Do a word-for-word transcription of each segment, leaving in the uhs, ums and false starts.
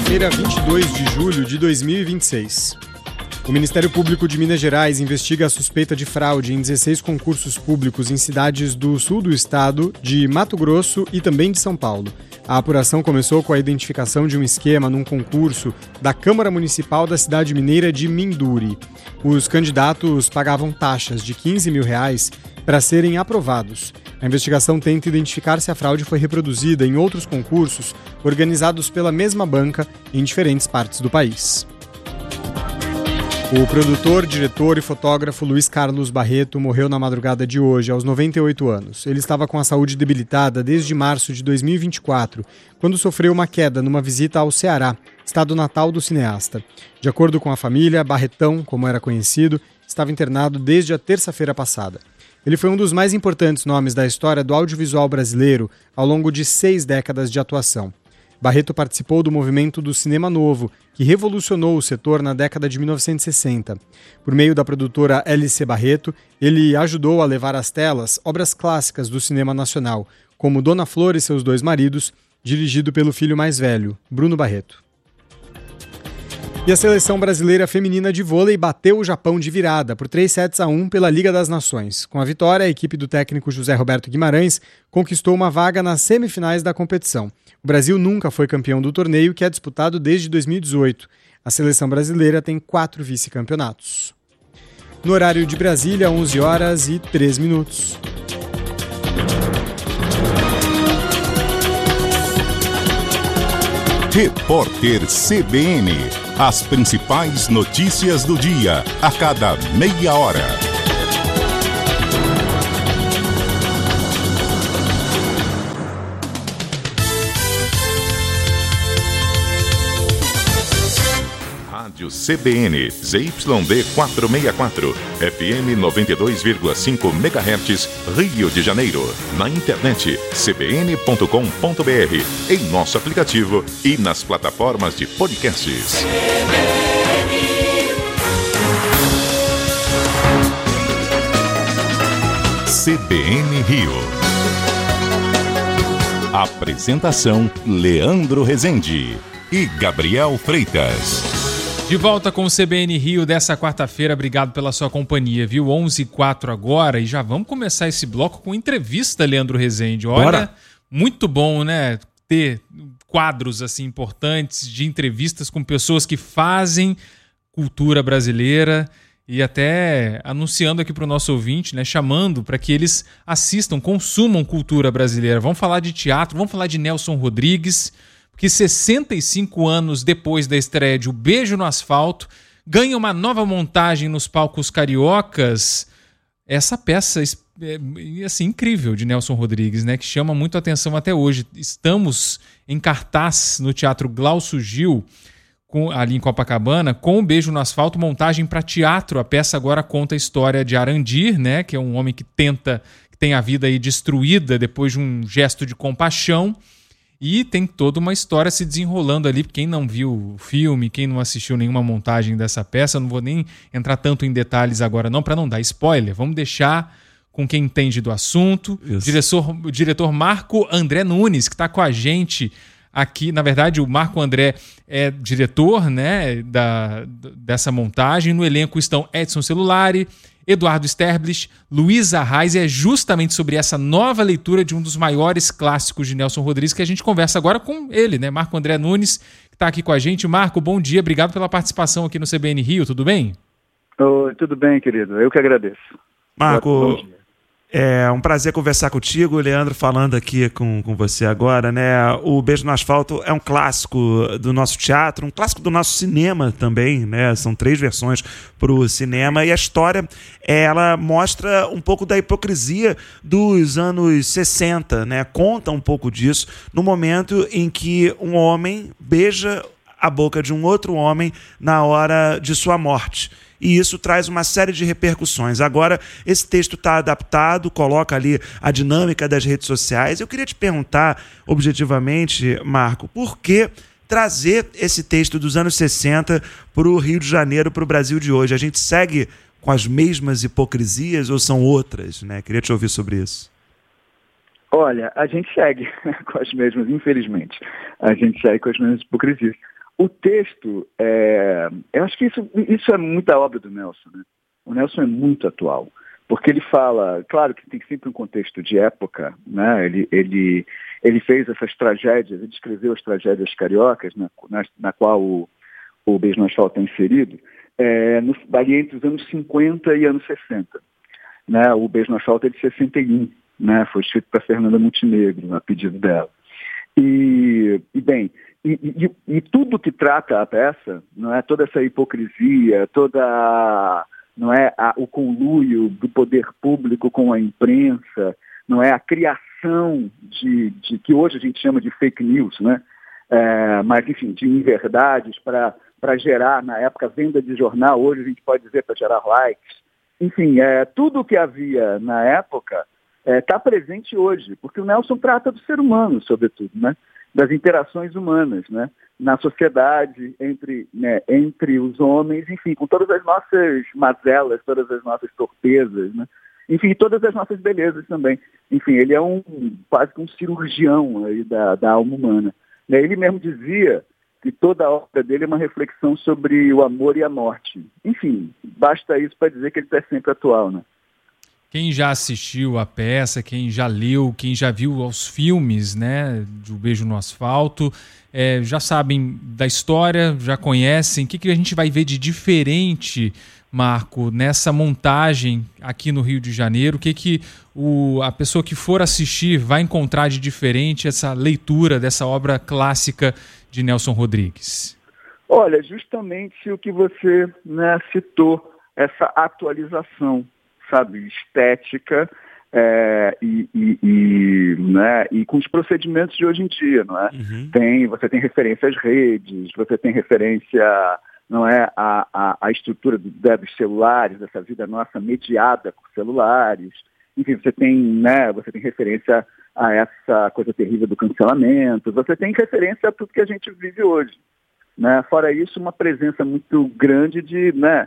quarta-feira, vinte e dois de julho de dois mil e vinte e seis. O Ministério Público de Minas Gerais investiga a suspeita de fraude em dezesseis concursos públicos em cidades do sul do estado, de Mato Grosso e também de São Paulo. A apuração começou com a identificação de um esquema num concurso da Câmara Municipal da cidade mineira de Minduri. Os candidatos pagavam taxas de quinze mil reais para serem aprovados. A investigação tenta identificar se a fraude foi reproduzida em outros concursos organizados pela mesma banca em diferentes partes do país. O produtor, diretor e fotógrafo Luiz Carlos Barreto morreu na madrugada de hoje, aos noventa e oito anos. Ele estava com a saúde debilitada desde março de dois mil e vinte e quatro, quando sofreu uma queda numa visita ao Ceará, estado natal do cineasta. De acordo com a família, Barretão, como era conhecido, estava internado desde a terça-feira passada. Ele foi um dos mais importantes nomes da história do audiovisual brasileiro ao longo de seis décadas de atuação. Barreto participou do movimento do Cinema Novo, que revolucionou o setor na década de mil novecentos e sessenta. Por meio da produtora L C Barreto, ele ajudou a levar às telas obras clássicas do cinema nacional, como Dona Flor e seus dois maridos, dirigido pelo filho mais velho, Bruno Barreto. E a seleção brasileira feminina de vôlei bateu o Japão de virada por três sets a um pela Liga das Nações. Com a vitória, a equipe do técnico José Roberto Guimarães conquistou uma vaga nas semifinais da competição. O Brasil nunca foi campeão do torneio, que é disputado desde dois mil e dezoito. A seleção brasileira tem quatro vice-campeonatos. No horário de Brasília, onze horas e três minutos. Repórter C B N. As principais notícias do dia, a cada meia hora. Rádio C B N, Z Y D quatrocentos e sessenta e quatro, F M noventa e dois vírgula cinco megahertz, Rio de Janeiro. Na internet, c b n ponto com ponto b r, em nosso aplicativo e nas plataformas de podcasts. C B N Rio. Apresentação: Leandro Rezende e Gabriel Freitas. De volta com o C B N Rio dessa quarta-feira, obrigado pela sua companhia, viu? onze e quatro agora, e já vamos começar esse bloco com entrevista, Leandro Rezende. Olha, Bora. Muito bom, né? Ter quadros assim importantes de entrevistas com pessoas que fazem cultura brasileira e até anunciando aqui para o nosso ouvinte, né? Chamando para que eles assistam, consumam cultura brasileira. Vamos falar de teatro, vamos falar de Nelson Rodrigues, que sessenta e cinco anos depois da estreia de O Beijo no Asfalto, ganha uma nova montagem nos palcos cariocas. Essa peça é, assim, incrível de Nelson Rodrigues, né, que chama muito a atenção até hoje. Estamos em cartaz no Teatro Glaucio Gil, com, ali em Copacabana, com O Beijo no Asfalto, montagem para teatro. A peça agora conta a história de Arandir, né, que é um homem que tenta, que tem a vida aí destruída depois de um gesto de compaixão. E tem toda uma história se desenrolando ali. Quem não viu o filme, quem não assistiu nenhuma montagem dessa peça, não vou nem entrar tanto em detalhes agora não, para não dar spoiler. Vamos deixar com quem entende do assunto. O diretor, o diretor Marco André Nunes, que está com a gente aqui. Na verdade, o Marco André é diretor, né, da, dessa montagem. No elenco estão Edson Celulari, Eduardo Sterblich, Luísa Reis, e é justamente sobre essa nova leitura de um dos maiores clássicos de Nelson Rodrigues que a gente conversa agora com ele, né? Marco André Nunes, que está aqui com a gente. Marco, bom dia, obrigado pela participação aqui no C B N Rio, tudo bem? Oi, tudo bem, querido, eu que agradeço. Marco, é um prazer conversar contigo, o Leandro falando aqui com, com você agora, né? O Beijo no Asfalto é um clássico do nosso teatro, um clássico do nosso cinema também, né? São três versões para o cinema e a história, ela mostra um pouco da hipocrisia dos anos sessenta, né? Conta um pouco disso no momento em que um homem beija a boca de um outro homem na hora de sua morte. E isso traz uma série de repercussões. Agora, esse texto está adaptado, coloca ali a dinâmica das redes sociais. Eu queria te perguntar, objetivamente, Marco, por que trazer esse texto dos anos sessenta para o Rio de Janeiro, para o Brasil de hoje? A gente segue com as mesmas hipocrisias ou são outras, né? Queria te ouvir sobre isso. Olha, a gente segue com as mesmas, infelizmente. A gente segue com as mesmas hipocrisias. o texto, é, eu acho que isso, isso é muita obra do Nelson, né? O Nelson é muito atual, porque ele fala, claro que tem sempre um contexto de época, né? Ele, ele, ele fez essas tragédias, ele escreveu as tragédias cariocas, na, na, na qual o, o Beijo no Asfalto é inserido, é, no, ali entre os anos cinquenta e anos sessenta. Né? O Beijo no Asfalto é de sessenta e um, né? Foi escrito para Fernanda Montenegro, a pedido dela. E, e bem... E, e, e tudo que trata a peça, não é, toda essa hipocrisia, toda, não é, a, o conluio do poder público com a imprensa, não é, a criação de, de que hoje a gente chama de fake news, né, é, mas enfim, de inverdades para para gerar, na época, venda de jornal, hoje a gente pode dizer para gerar likes, enfim, é, tudo o que havia na época está é, presente hoje, porque o Nelson trata do ser humano, sobretudo, né? Das interações humanas, né? Na sociedade, entre, né, entre os homens, enfim, com todas as nossas mazelas, todas as nossas torpezas, né? Enfim, todas as nossas belezas também. Enfim, ele é um quase que um cirurgião aí da, da alma humana. Ele mesmo dizia que toda a obra dele é uma reflexão sobre o amor e a morte. Enfim, basta isso para dizer que ele está sempre atual, né? Quem já assistiu a peça, quem já leu, quem já viu os filmes, né, do Beijo no Asfalto, é, já sabem da história, já conhecem. O que, que a gente vai ver de diferente, Marco, nessa montagem aqui no Rio de Janeiro? O que, que o, a pessoa que for assistir vai encontrar de diferente essa leitura dessa obra clássica de Nelson Rodrigues? Olha, justamente o que você, né, citou, essa atualização, sabe, estética é, e, e, e, né, e com os procedimentos de hoje em dia, não é? Uhum. Tem, você tem referência às redes, você tem referência, não é, à, à, à estrutura do, dos celulares, dessa vida nossa mediada por celulares. Enfim, você tem, né, você tem referência a essa coisa terrível do cancelamento, você tem referência a tudo que a gente vive hoje, né? Fora isso, uma presença muito grande de, né,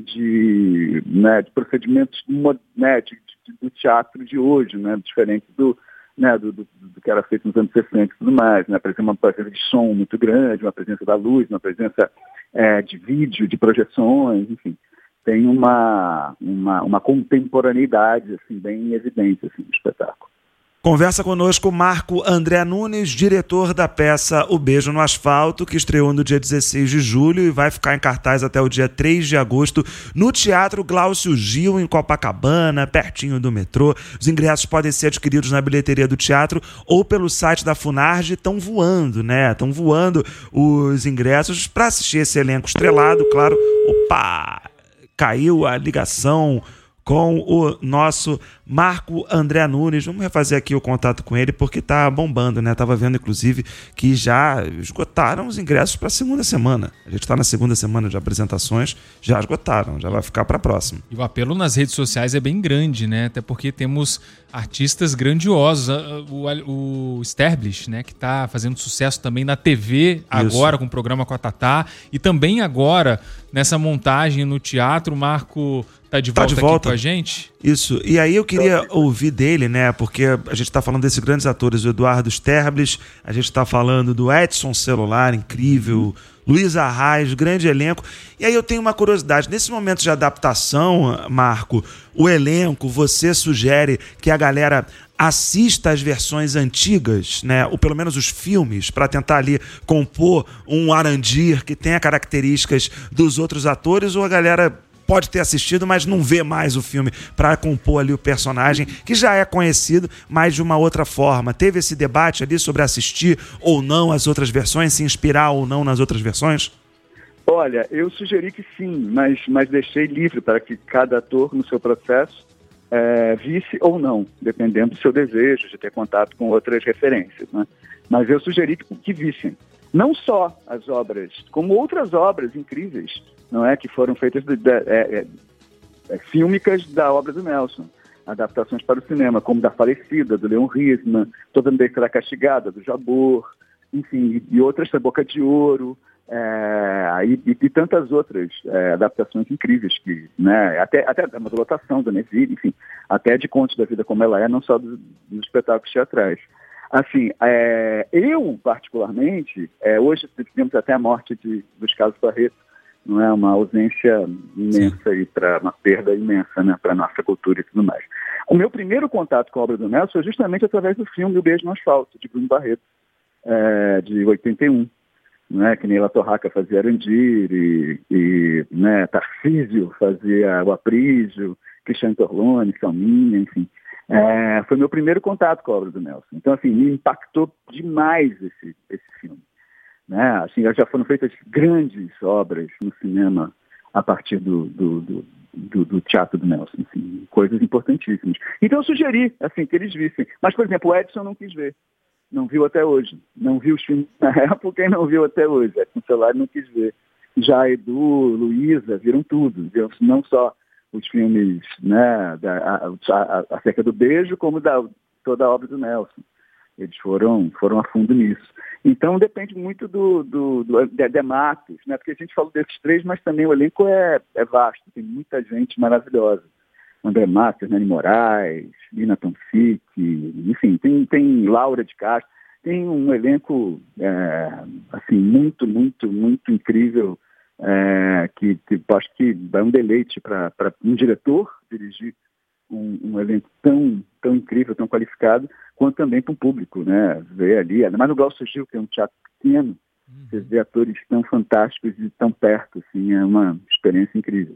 De, né, de procedimentos, né, de, de, do teatro de hoje, né, diferente do, né, do, do, do que era feito nos anos sessenta e tudo mais, né, por exemplo, uma presença de som muito grande, uma presença da luz, uma presença é, de vídeo, de projeções, enfim, tem uma, uma, uma contemporaneidade assim, bem evidente assim, no espetáculo. Conversa conosco Marco André Nunes, diretor da peça O Beijo no Asfalto, que estreou no dia dezesseis de julho e vai ficar em cartaz até o dia três de agosto no Teatro Glaucio Gil, em Copacabana, pertinho do metrô. Os ingressos podem ser adquiridos na bilheteria do teatro ou pelo site da Funarge. Estão voando, né? Estão voando os ingressos para assistir esse elenco estrelado, claro. Opa! Caiu a ligação com o nosso Marco André Nunes. Vamos refazer aqui o contato com ele, porque tá bombando, né? Tava vendo, inclusive, que já esgotaram os ingressos para a segunda semana. A gente está na segunda semana de apresentações, já esgotaram, já vai ficar para a próxima. E o apelo nas redes sociais é bem grande, né? Até porque temos artistas grandiosos. O, o Sterblich, né? Que está fazendo sucesso também na T V agora, isso, com o programa com a Tatá. E também agora, nessa montagem no teatro, o Marco tá de volta, tá de volta aqui com a gente? Isso. E aí eu queria ouvir dele, né? Porque a gente está falando desses grandes atores, o Eduardo Sterblich, a gente está falando do Edson Celular, incrível, Luiz Arraes, grande elenco. E aí eu tenho uma curiosidade. Nesse momento de adaptação, Marco, o elenco, você sugere que a galera assista as versões antigas, né? Ou pelo menos os filmes, para tentar ali compor um Arandir que tenha características dos outros atores, ou a galera pode ter assistido, mas não vê mais o filme para compor ali o personagem, que já é conhecido, mas de uma outra forma? Teve esse debate ali sobre assistir ou não as outras versões, se inspirar ou não nas outras versões? Olha, eu sugeri que sim, mas, mas deixei livre para que cada ator, no seu processo, é, visse ou não, dependendo do seu desejo de ter contato com outras referências, né? Mas eu sugeri que, que vissem. Não só as obras, como outras obras incríveis, não é, que foram feitas de, de, é, é, fílmicas da obra do Nelson, adaptações para o cinema, como da Falecida, do Leon Risman, Toda Vez Será Castigada, do Jabor, enfim, e outras da Boca de Ouro, é, e, e, e tantas outras é, adaptações incríveis, que, né, até, até a Lotação da Neville, enfim, até de Contos da Vida Como Ela É, não só dos, dos espetáculos teatrais. Assim, é, eu, particularmente, é, hoje tivemos até a morte de, dos Carlos Barreto, não é uma ausência imensa e para uma perda imensa, né, para a nossa cultura e tudo mais. O meu primeiro contato com a obra do Nelson foi justamente através do filme O Beijo no Asfalto, de Bruno Barreto, é, de oitenta e um, né, que Neila Torraca fazia Arandir, e, e né, Tarcísio fazia o Aprígio, Cristiano Torlone, Salminha, enfim. É, foi meu primeiro contato com a obra do Nelson. Então, assim, me impactou demais esse, esse filme. Né? Assim, já foram feitas grandes obras no cinema a partir do, do, do, do, do teatro do Nelson, assim, coisas importantíssimas. Então, eu sugeri assim, que eles vissem. Mas, por exemplo, o Edson não quis ver. Não viu até hoje. Não viu os filmes na época e não viu até hoje. Edson Celular não quis ver. Já Edu, Luísa, viram tudo. Viram não só os filmes, né, da, a, a, acerca do beijo, como da, toda a obra do Nelson. Eles foram, foram a fundo nisso. Então depende muito do, do, do de, de Matos, né? Porque a gente falou desses três, mas também o elenco é, é vasto, tem muita gente maravilhosa. André Matos, Nani Moraes, Lina Tonsic, enfim, tem, tem Laura de Castro, tem um elenco é, assim, muito, muito, muito incrível. É, que, que acho que é um deleite para um diretor dirigir um, um elenco tão, tão incrível, tão qualificado, quanto também para um público, né? Ver ali, ainda mais no Glaucio Gil, que é um teatro pequeno, uhum. Você vê atores tão fantásticos e tão perto, assim, é uma experiência incrível.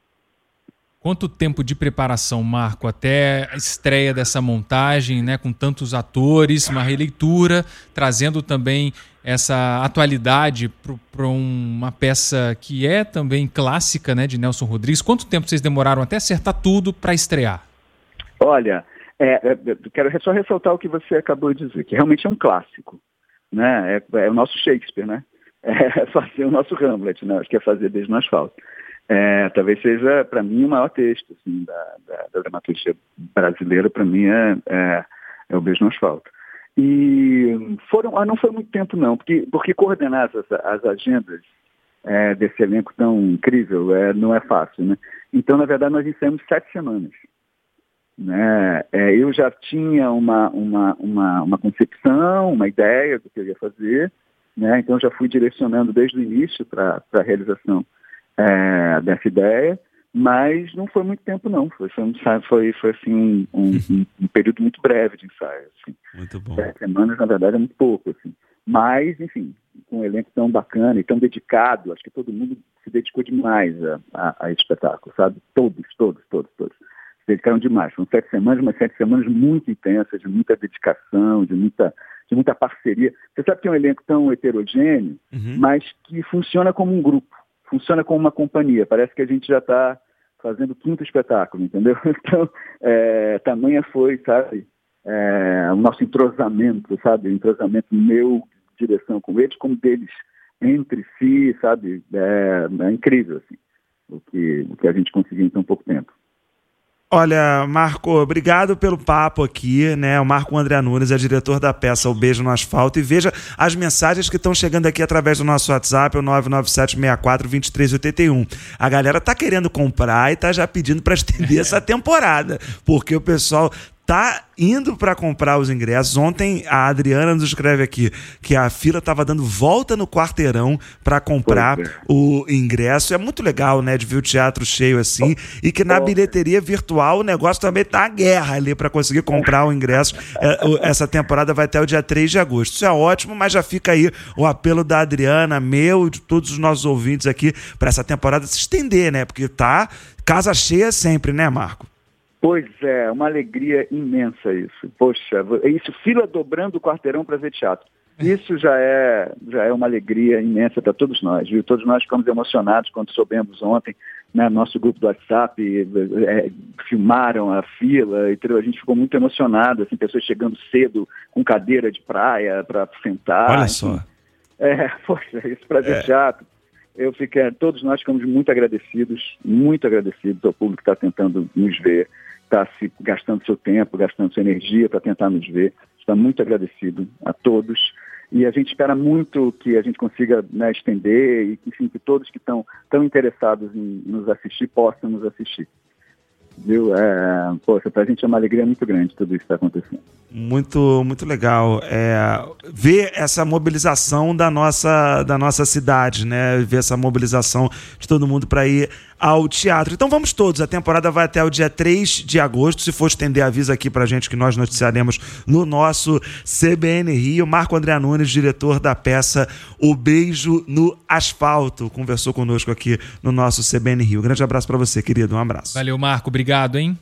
Quanto tempo de preparação, Marco, até a estreia dessa montagem, né, com tantos atores, uma releitura, trazendo também essa atualidade para uma peça que é também clássica, né, de Nelson Rodrigues? Quanto tempo vocês demoraram até acertar tudo para estrear? Olha, é, é, quero só ressaltar o que você acabou de dizer, que realmente é um clássico, né? É, é o nosso Shakespeare, né? É fazer o nosso Hamlet, né? Acho que é fazer Beijo no Asfalto. É, talvez seja, para mim, o maior texto assim, da, da, da dramaturgia brasileira, para mim, é, é, é o Beijo no Asfalto. E foram, ah, não foi muito tempo, não, porque, porque coordenar as, as agendas é, desse elenco tão incrível é, não é fácil, né? Então, na verdade, nós ensaiamos sete semanas. Né? É, eu já tinha uma, uma, uma, uma concepção, uma ideia do que eu ia fazer, né? Então já fui direcionando desde o início para a realização é, dessa ideia, mas não foi muito tempo não, foi, foi, foi, foi assim, um, um, um período muito breve de ensaio. Assim. Muito bom. Sete semanas, na verdade, é muito pouco, assim. Mas, enfim, com um elenco tão bacana e tão dedicado, acho que todo mundo se dedicou demais a, a, a esse espetáculo, sabe? Todos, todos, todos, todos. Se dedicaram demais. Foram sete semanas, mas sete semanas muito intensas, de muita dedicação, de muita, de muita parceria. Você sabe que é um elenco tão heterogêneo, uhum. mas que funciona como um grupo, funciona como uma companhia. Parece que a gente já está fazendo o quinto espetáculo, entendeu? Então, é, tamanha foi, sabe, é, o nosso entrosamento, sabe, o entrosamento meu de direção com eles, como deles entre si, sabe, é, é incrível, assim, o que, o que a gente conseguiu em tão pouco tempo. Olha, Marco, obrigado pelo papo aqui, né? O Marco André Nunes é diretor da peça O Beijo no Asfalto, e veja as mensagens que estão chegando aqui através do nosso WhatsApp, o nove nove sete seis quatro dois três oito um. A galera tá querendo comprar e tá já pedindo para estender essa temporada, porque o pessoal tá indo para comprar os ingressos. Ontem a Adriana nos escreve aqui que a fila estava dando volta no quarteirão para comprar é. o ingresso. É muito legal, né, de ver o teatro cheio assim, e que na bilheteria virtual o negócio também tá a guerra ali para conseguir comprar o ingresso. Essa temporada vai até o dia três de agosto. Isso é ótimo, mas já fica aí o apelo da Adriana, meu e de todos os nossos ouvintes aqui, para essa temporada se estender, né, porque tá casa cheia sempre, né, Marco? Pois é, uma alegria imensa isso. Poxa, isso, fila dobrando o quarteirão para ver teatro. Isso já é, já é uma alegria imensa para todos nós, viu? Todos nós ficamos emocionados quando soubemos ontem, né, nosso grupo do WhatsApp, é, filmaram a fila, e a gente ficou muito emocionado, assim, pessoas chegando cedo com cadeira de praia para sentar. Olha enfim. só. É, poxa, isso para ver é. teatro. Eu fiquei, todos nós ficamos muito agradecidos, muito agradecidos ao público que está tentando nos ver, está se gastando seu tempo, gastando sua energia para tentar nos ver. Está muito agradecido a todos. E a gente espera muito que a gente consiga, né, estender e enfim, que todos que estão tão interessados em nos assistir possam nos assistir. viu? É, poxa, pra gente é uma alegria muito grande tudo isso que está acontecendo. Muito, muito legal é, ver essa mobilização da nossa, da nossa cidade, né? Ver essa mobilização de todo mundo para ir ao teatro. Então vamos todos, a temporada vai até o dia três de agosto, se for estender, avisa aqui pra gente que nós noticiaremos no nosso C B N Rio. Marco André Nunes, diretor da peça O Beijo no Asfalto, conversou conosco aqui no nosso C B N Rio. Grande abraço para você, querido, um abraço. Valeu, Marco, obrigado, hein?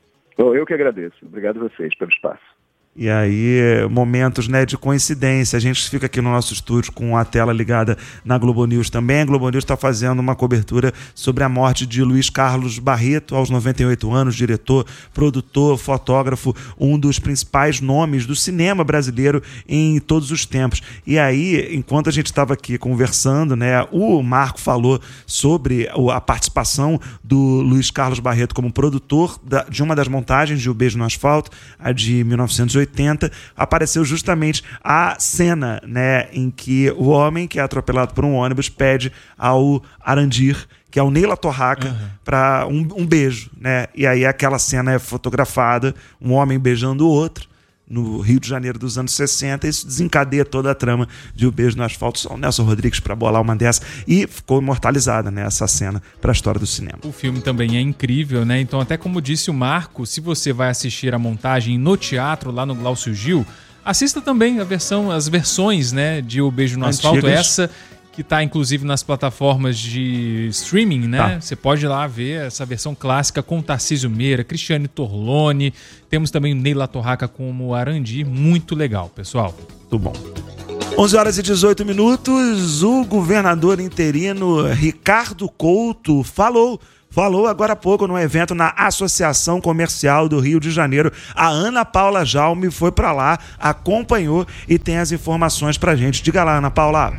Eu que agradeço, obrigado a vocês pelo espaço. E aí, momentos, né, de coincidência. A gente fica aqui no nosso estúdio com a tela ligada na Globo News também. A Globo News está fazendo uma cobertura sobre a morte de Luiz Carlos Barreto, aos noventa e oito anos, diretor, produtor, fotógrafo, um dos principais nomes do cinema brasileiro em todos os tempos. E aí, enquanto a gente estava aqui conversando, né, o Marco falou sobre a participação do Luiz Carlos Barreto como produtor de uma das montagens de O Beijo no Asfalto, a de mil novecentos e oitenta. Apareceu justamente a cena, né, em que o homem que é atropelado por um ônibus pede ao Arandir, que é o Ney Latorraca, uhum. para um, um beijo, né? E aí aquela cena é fotografada, um homem beijando o outro, no Rio de Janeiro dos anos sessenta, e isso desencadeia toda a trama de O Beijo no Asfalto. Só o Nelson Rodrigues para bolar uma dessa, e ficou imortalizada, né, essa cena para a história do cinema. O filme também é incrível, né? Então, até como disse o Marco, se você vai assistir a montagem no teatro, lá no Glaucio Gil, assista também a versão, as versões, né, de O Beijo no Antigas. Asfalto, essa que está inclusive nas plataformas de streaming, né? Tá. Você pode ir lá ver essa versão clássica com Tarcísio Meira, Cristiane Torlone, temos também o Ney Latorraca como Arandir, muito legal, pessoal. Muito bom. onze horas e dezoito minutos, o governador interino Ricardo Couto falou Falou agora há pouco num evento na Associação Comercial do Rio de Janeiro. A Ana Paula Jaume foi para lá, acompanhou e tem as informações pra gente. Diga lá, Ana Paula.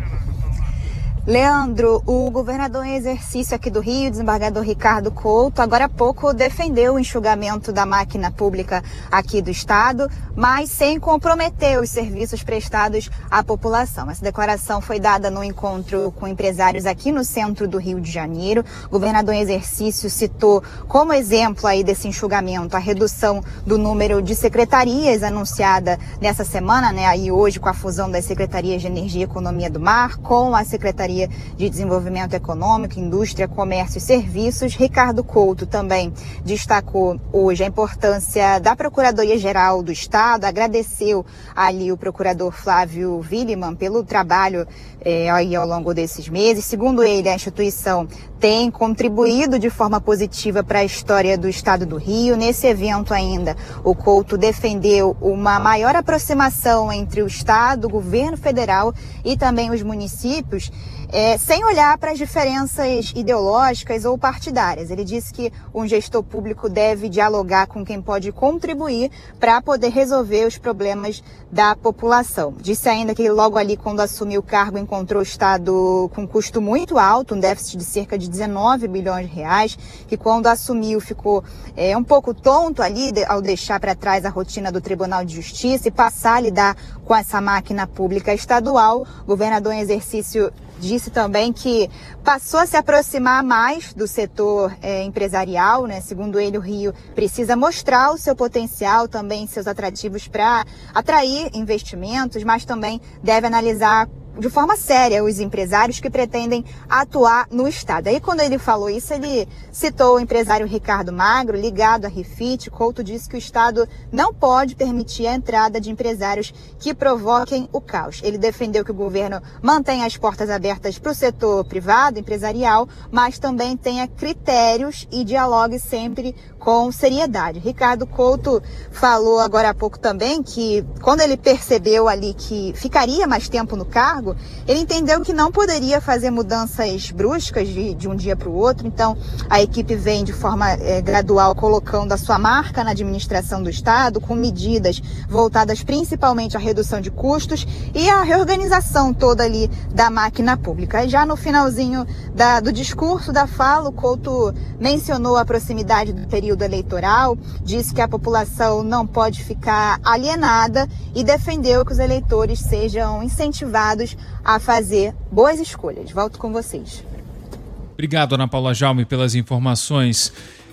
Leandro, o governador em exercício aqui do Rio, desembargador Ricardo Couto, agora há pouco defendeu o enxugamento da máquina pública aqui do estado, mas sem comprometer os serviços prestados à população. Essa declaração foi dada no encontro com empresários aqui no centro do Rio de Janeiro. O governador em exercício citou como exemplo aí desse enxugamento a redução do número de secretarias anunciada nessa semana, né, aí hoje com a fusão das secretarias de Energia e Economia do Mar com a Secretaria de Desenvolvimento Econômico, Indústria, Comércio e Serviços. Ricardo Couto também destacou hoje a importância da Procuradoria-Geral do Estado, agradeceu ali o procurador Flávio Williman pelo trabalho é, aí ao longo desses meses. Segundo ele, a instituição tem contribuído de forma positiva para a história do Estado do Rio. Nesse evento ainda, o Couto defendeu uma maior aproximação entre o Estado, o governo federal e também os municípios, É, sem olhar para as diferenças ideológicas ou partidárias. Ele disse que um gestor público deve dialogar com quem pode contribuir para poder resolver os problemas da população. Disse ainda que logo ali, quando assumiu o cargo, encontrou o Estado com um custo muito alto, um déficit de cerca de dezenove bilhões de reais, que quando assumiu ficou é, um pouco tonto ali de, ao deixar para trás a rotina do Tribunal de Justiça e passar a lidar com essa máquina pública estadual. O governador em exercício disse também que passou a se aproximar mais do setor é, empresarial, né? Segundo ele, o Rio precisa mostrar o seu potencial, também seus atrativos para atrair investimentos, mas também deve analisar de forma séria os empresários que pretendem atuar no estado. Aí quando ele falou isso, ele citou o empresário Ricardo Magro, ligado à Refit. Couto disse que o estado não pode permitir a entrada de empresários que provoquem o caos. Ele defendeu que o governo mantenha as portas abertas para o setor privado, empresarial, mas também tenha critérios e dialogue sempre com seriedade. Ricardo Couto falou agora há pouco também que quando ele percebeu ali que ficaria mais tempo no cargo, ele entendeu que não poderia fazer mudanças bruscas de, de um dia para o outro. Então a equipe vem de forma é, gradual colocando a sua marca na administração do estado, com medidas voltadas principalmente à redução de custos e à reorganização toda ali da máquina pública. E já no finalzinho da, do discurso, da fala, o Couto mencionou a proximidade do período eleitoral, disse que a população não pode ficar alienada e defendeu que os eleitores sejam incentivados a fazer boas escolhas. Volto com vocês. Obrigado, Ana Paula Jaume, pelas informações.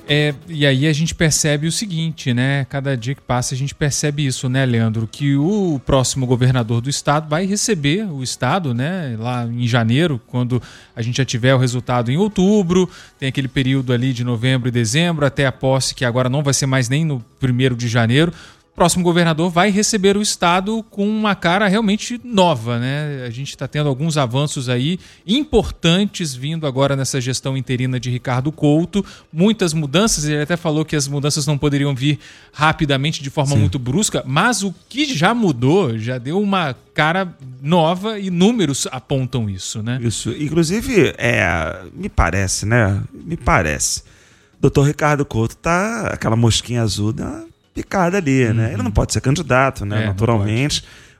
É, e aí a gente percebe o seguinte, né? Cada dia que passa a gente percebe isso, né, Leandro? Que o próximo governador do estado vai receber o estado, né? Lá em janeiro, quando a gente já tiver o resultado em outubro, tem aquele período ali de novembro e dezembro, até a posse, que agora não vai ser mais nem no primeiro de janeiro. O próximo governador vai receber o estado com uma cara realmente nova, né? A gente está tendo alguns avanços aí importantes vindo agora nessa gestão interina de Ricardo Couto, muitas mudanças, ele até falou que as mudanças não poderiam vir rapidamente de forma Sim. muito brusca, mas o que já mudou, já deu uma cara nova e números apontam isso, né? Isso, inclusive, é, me parece, né? Me parece. doutor Ricardo Couto tá aquela mosquinha azul da picada ali, uhum. né? Ele não pode ser candidato, né? É, naturalmente,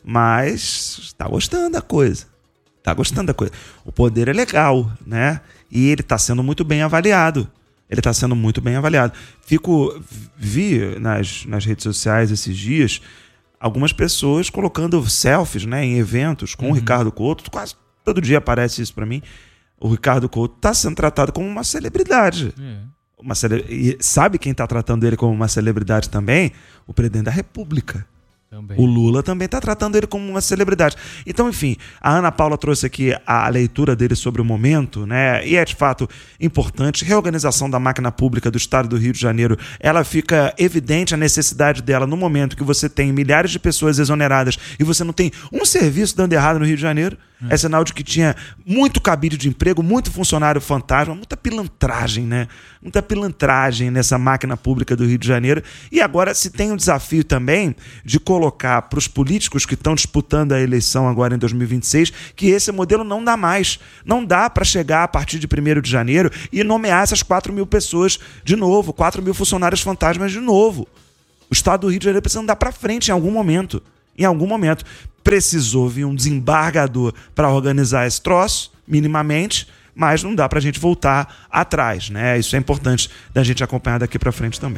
mas está gostando da coisa. Está gostando da coisa. O poder é legal, né? E ele está sendo muito bem avaliado. Ele está sendo muito bem avaliado. Fico, vi nas, nas redes sociais esses dias algumas pessoas colocando selfies, né, em eventos com uhum. o Ricardo Couto. Quase todo dia aparece isso para mim. O Ricardo Couto está sendo tratado como uma celebridade. É. Uma cele... E sabe quem está tratando ele como uma celebridade também? O presidente da República. Também. O Lula também está tratando ele como uma celebridade. Então, enfim, a Ana Paula trouxe aqui a leitura dele sobre o momento, né? E é de fato importante. Reorganização da máquina pública do estado do Rio de Janeiro, ela fica evidente a necessidade dela no momento que você tem milhares de pessoas exoneradas e você não tem um serviço dando errado no Rio de Janeiro. Hum. É sinal de que tinha muito cabide de emprego, muito funcionário fantasma, muita pilantragem, né? Muita pilantragem nessa máquina pública do Rio de Janeiro. E agora se tem um desafio também de colocar para os políticos que estão disputando a eleição agora em dois mil e vinte e seis que esse modelo não dá mais. Não dá para chegar a partir de primeiro de janeiro e nomear essas quatro mil pessoas de novo, quatro mil funcionários fantasmas de novo. O estado do Rio de Janeiro precisa andar para frente em algum momento. Em algum momento. Precisou vir um desembargador para organizar esse troço, minimamente, mas não dá para a gente voltar atrás, né? Isso é importante da gente acompanhar daqui para frente também.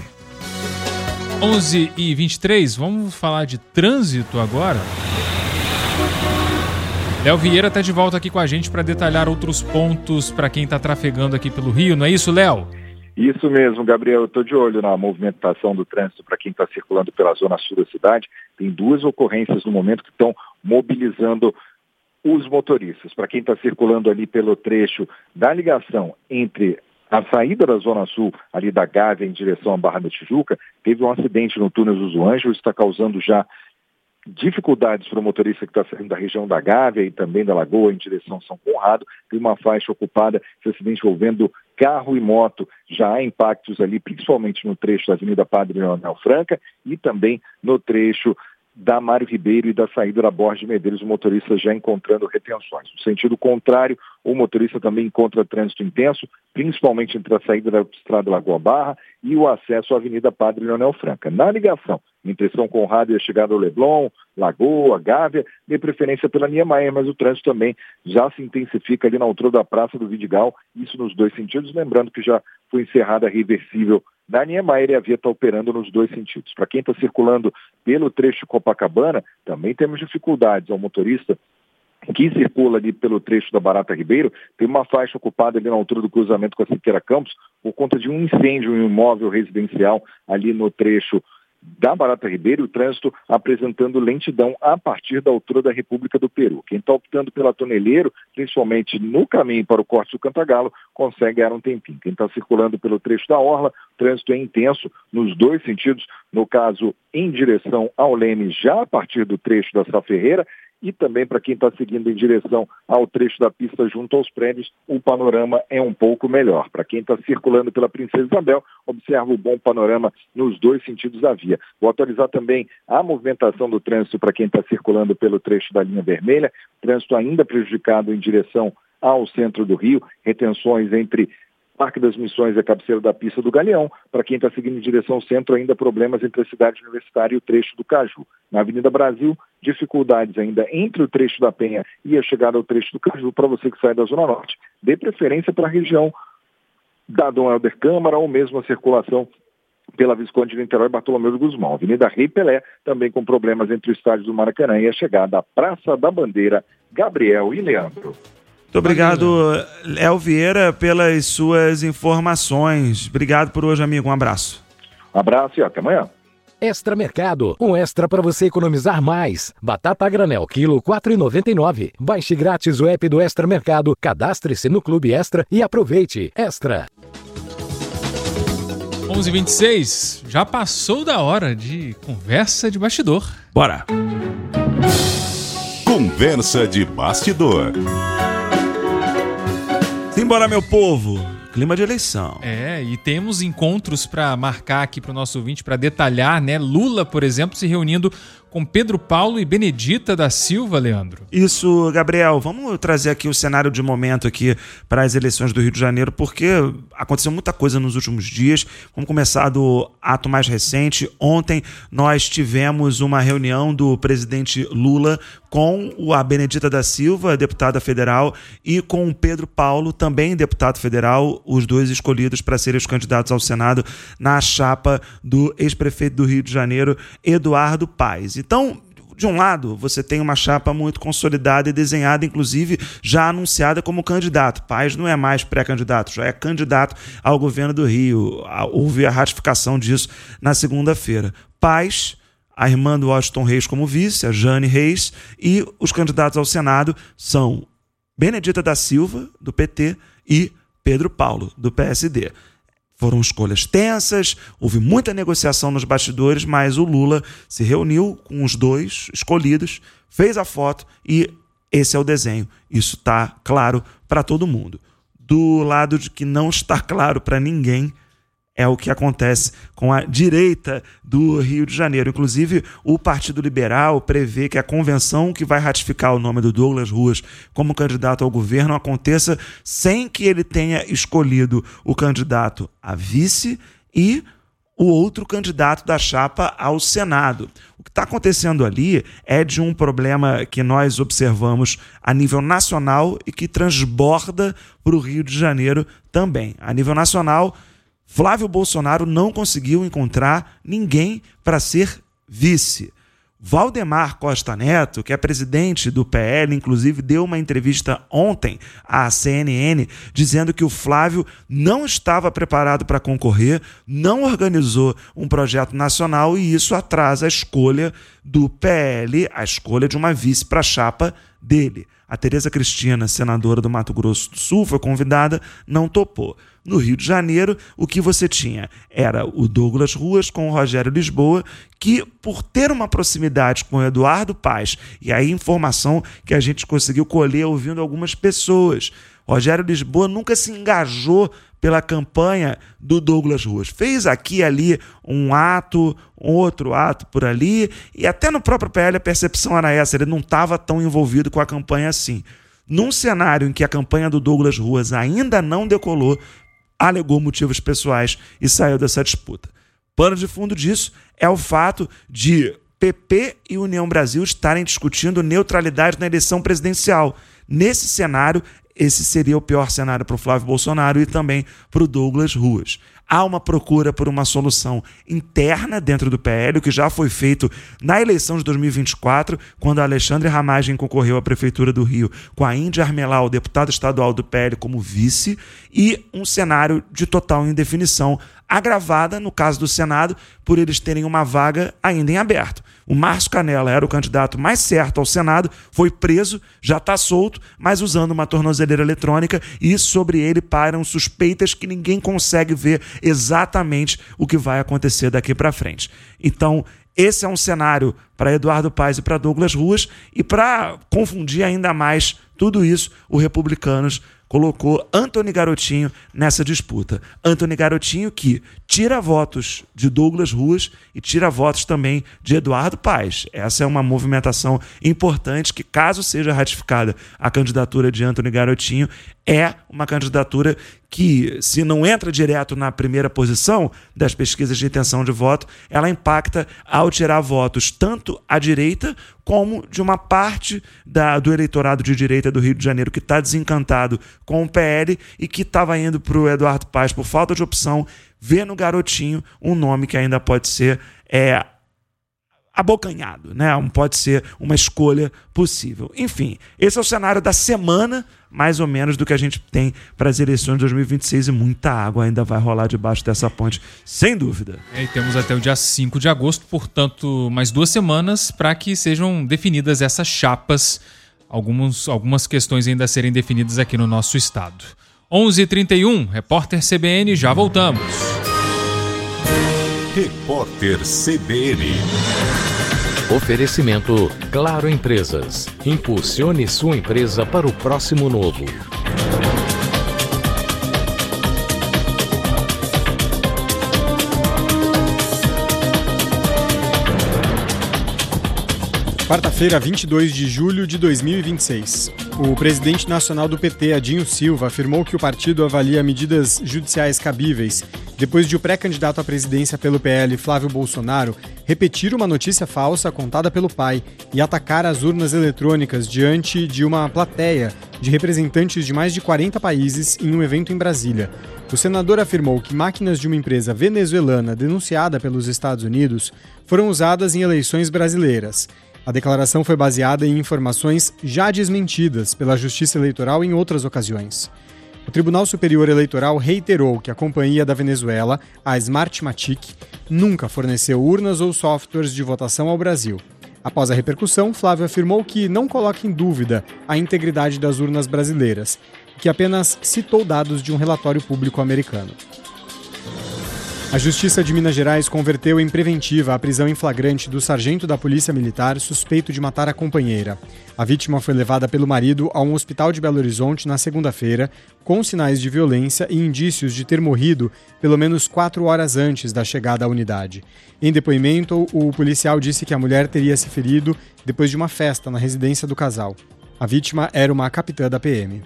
onze e vinte e três, vamos falar de trânsito agora? Léo Vieira está de volta aqui com a gente para detalhar outros pontos para quem está trafegando aqui pelo Rio, não é isso, Léo? Isso mesmo, Gabriel. Eu estou de olho na movimentação do trânsito para quem está circulando pela zona sul da cidade. Tem duas ocorrências no momento que estão mobilizando os motoristas. Para quem está circulando ali pelo trecho da ligação entre a saída da zona sul, ali da Gávea, em direção à Barra da Tijuca, teve um acidente no túnel dos Anjos, está causando já dificuldades para o motorista que está saindo da região da Gávea e também da Lagoa em direção a São Conrado. Tem uma faixa ocupada, esse acidente envolvendo carro e moto. Já há impactos ali, principalmente no trecho da Avenida Padre Leonel Franca e também no trecho da Mário Ribeiro e da saída da Borges de Medeiros, o motorista já encontrando retenções. No sentido contrário, o motorista também encontra trânsito intenso, principalmente entre a saída da Estrada Lagoa Barra e o acesso à Avenida Padre Leonel Franca. Na ligação entre São Conrado e a chegada ao Leblon, Lagoa, Gávea, de preferência pela Niemeyer, mas o trânsito também já se intensifica ali na altura da Praça do Vidigal, isso nos dois sentidos, lembrando que já foi encerrada a reversível da Niemeyer e a via está operando nos dois sentidos. Para quem está circulando pelo trecho Copacabana, também temos dificuldades ao motorista que circula ali pelo trecho da Barata Ribeiro. Tem uma faixa ocupada ali na altura do cruzamento com a Siqueira Campos por conta de um incêndio em um imóvel residencial ali no trecho da Barata Ribeiro, o trânsito apresentando lentidão a partir da altura da República do Peru. Quem está optando pela Toneleiro, principalmente no caminho para o Corte do Cantagalo, consegue ganhar um tempinho. Quem está circulando pelo trecho da Orla, o trânsito é intenso nos dois sentidos, no caso em direção ao Leme, já a partir do trecho da Sá Ferreira, e também para quem está seguindo em direção ao trecho da pista junto aos prédios, o panorama é um pouco melhor. Para quem está circulando pela Princesa Isabel, observa o bom panorama nos dois sentidos da via. Vou atualizar também a movimentação do trânsito para quem está circulando pelo trecho da linha vermelha, trânsito ainda prejudicado em direção ao centro do Rio, retenções entre Parque das Missões e a cabeceira da pista do Galeão. Para quem está seguindo em direção ao centro, ainda problemas entre a cidade universitária e o trecho do Caju. Na Avenida Brasil, dificuldades ainda entre o trecho da Penha e a chegada ao trecho do Caju para você que sai da Zona Norte. Dê preferência para a região da Dom Helder Câmara ou mesmo a circulação pela Visconde de Niterói e Bartolomeu de Guzmão. Avenida Rei Pelé, também com problemas entre o estádio do Maracanã e a chegada à Praça da Bandeira, Gabriel e Leandro. Muito obrigado, Léo Vieira, pelas suas informações. Obrigado por hoje, amigo. Um abraço. Um abraço e até amanhã. Extra Mercado, um extra para você economizar mais. Batata a granel, quilo quatro reais e noventa e nove centavos. Baixe grátis o app do Extra Mercado, cadastre-se no Clube Extra e aproveite. Extra. onze e vinte e seis, já passou da hora de conversa de bastidor. Bora. Conversa de bastidor. Simbora, meu povo. Clima de eleição. É, e temos encontros para marcar aqui para o nosso ouvinte, para detalhar, né? Lula, por exemplo, se reunindo com Pedro Paulo e Benedita da Silva, Leandro. Isso, Gabriel. Vamos trazer aqui o cenário de momento aqui para as eleições do Rio de Janeiro, porque aconteceu muita coisa nos últimos dias. Vamos começar do ato mais recente. Ontem nós tivemos uma reunião do presidente Lula com a Benedita da Silva, deputada federal, e com o Pedro Paulo, também deputado federal, os dois escolhidos para serem os candidatos ao Senado na chapa do ex-prefeito do Rio de Janeiro, Eduardo Paes. Então, de um lado, você tem uma chapa muito consolidada e desenhada, inclusive já anunciada como candidato. Paes não é mais pré-candidato, já é candidato ao governo do Rio. Houve a ratificação disso na segunda-feira. Paes, a irmã do Washington Reis como vice, a Jane Reis, e os candidatos ao Senado são Benedita da Silva, do P T, e Pedro Paulo, do P S D. Foram escolhas tensas, houve muita negociação nos bastidores, mas o Lula se reuniu com os dois escolhidos, fez a foto e esse é o desenho. Isso está claro para todo mundo. Do lado de que não está claro para ninguém é o que acontece com a direita do Rio de Janeiro. Inclusive, o Partido Liberal prevê que a convenção que vai ratificar o nome do Douglas Ruas como candidato ao governo aconteça sem que ele tenha escolhido o candidato a vice e o outro candidato da chapa ao Senado. O que está acontecendo ali é de um problema que nós observamos a nível nacional e que transborda para o Rio de Janeiro também. A nível nacional, Flávio Bolsonaro não conseguiu encontrar ninguém para ser vice. Valdemar Costa Neto, que é presidente do P L, inclusive deu uma entrevista ontem à C N N dizendo que o Flávio não estava preparado para concorrer, não organizou um projeto nacional e isso atrasa a escolha do P L, a escolha de uma vice para a chapa dele. A Tereza Cristina, senadora do Mato Grosso do Sul, foi convidada, não topou. No Rio de Janeiro, o que você tinha era o Douglas Ruas com o Rogério Lisboa, que, por ter uma proximidade com o Eduardo Paes, e aí informação que a gente conseguiu colher ouvindo algumas pessoas, Rogério Lisboa nunca se engajou pela campanha do Douglas Ruas. Fez aqui e ali um ato, um outro ato por ali, e até no próprio P L a percepção era essa, ele não estava tão envolvido com a campanha assim. Num cenário em que a campanha do Douglas Ruas ainda não decolou, alegou motivos pessoais e saiu dessa disputa. Pano de fundo disso é o fato de P P e União Brasil estarem discutindo neutralidade na eleição presidencial. Nesse cenário, esse seria o pior cenário para o Flávio Bolsonaro e também para o Douglas Ruas. Há uma procura por uma solução interna dentro do P L, o que já foi feito na eleição de dois mil e vinte e quatro, quando a Alexandre Ramagem concorreu à Prefeitura do Rio com a Índia Armelau, deputada estadual do P L, como vice, e um cenário de total indefinição, agravada, no caso do Senado, por eles terem uma vaga ainda em aberto. O Márcio Canella era o candidato mais certo ao Senado, foi preso, já está solto, mas usando uma tornozeleira eletrônica, e sobre ele pairam suspeitas que ninguém consegue ver exatamente o que vai acontecer daqui para frente. Então, esse é um cenário para Eduardo Paes e para Douglas Ruas, e para confundir ainda mais tudo isso, o Republicanos colocou Antony Garotinho nessa disputa. Antony Garotinho que tira votos de Douglas Ruas e tira votos também de Eduardo Paes. Essa é uma movimentação importante que, caso seja ratificada a candidatura de Antony Garotinho, é uma candidatura que, se não entra direto na primeira posição das pesquisas de intenção de voto, ela impacta ao tirar votos tanto à direita como de uma parte da, do eleitorado de direita do Rio de Janeiro que está desencantado com o P L e que estava indo para o Eduardo Paes por falta de opção, vê no Garotinho um nome que ainda pode ser é, abocanhado, né? Não pode ser uma escolha possível. Enfim, esse é o cenário da semana, mais ou menos, do que a gente tem para as eleições de dois mil e vinte e seis, e muita água ainda vai rolar debaixo dessa ponte, sem dúvida. É, e temos até o dia cinco de agosto, portanto, mais duas semanas para que sejam definidas essas chapas, alguns, algumas questões ainda a serem definidas aqui no nosso estado. onze e trinta e um, Repórter C B N, já voltamos. Repórter C B N. Oferecimento Claro Empresas. Impulsione sua empresa para o próximo novo. Quarta-feira, vinte e dois de julho de dois mil e vinte e seis. O presidente nacional do P T, Adinho Silva, afirmou que o partido avalia medidas judiciais cabíveis depois de o pré-candidato à presidência pelo P L, Flávio Bolsonaro, repetir uma notícia falsa contada pelo pai e atacar as urnas eletrônicas diante de uma plateia de representantes de mais de quarenta países em um evento em Brasília. O senador afirmou que máquinas de uma empresa venezuelana denunciada pelos Estados Unidos foram usadas em eleições brasileiras. A declaração foi baseada em informações já desmentidas pela Justiça Eleitoral em outras ocasiões. O Tribunal Superior Eleitoral reiterou que a companhia da Venezuela, a Smartmatic, nunca forneceu urnas ou softwares de votação ao Brasil. Após a repercussão, Flávio afirmou que não coloca em dúvida a integridade das urnas brasileiras, que apenas citou dados de um relatório público americano. A Justiça de Minas Gerais converteu em preventiva a prisão em flagrante do sargento da Polícia Militar suspeito de matar a companheira. A vítima foi levada pelo marido a um hospital de Belo Horizonte na segunda-feira, com sinais de violência e indícios de ter morrido pelo menos quatro horas antes da chegada à unidade. Em depoimento, o policial disse que a mulher teria se ferido depois de uma festa na residência do casal. A vítima era uma capitã da P M.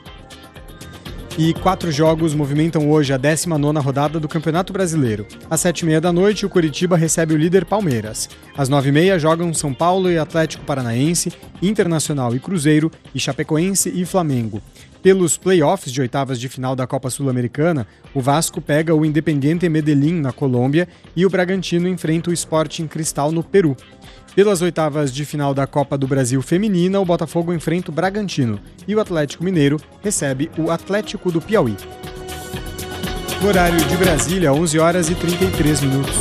E quatro jogos movimentam hoje a décima nona rodada do Campeonato Brasileiro. Às sete e meia da noite, o Coritiba recebe o líder Palmeiras. Às nove e meia, jogam São Paulo e Atlético Paranaense, Internacional e Cruzeiro, e Chapecoense e Flamengo. Pelos play-offs de oitavas de final da Copa Sul-Americana, o Vasco pega o Independiente Medellín, na Colômbia, e o Bragantino enfrenta o Sporting Cristal, no Peru. Pelas oitavas de final da Copa do Brasil Feminina, o Botafogo enfrenta o Bragantino e o Atlético Mineiro recebe o Atlético do Piauí. No horário de Brasília, onze horas e trinta e três minutos.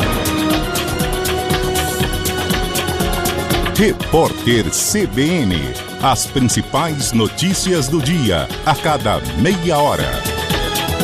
Repórter C B N. As principais notícias do dia, a cada meia hora.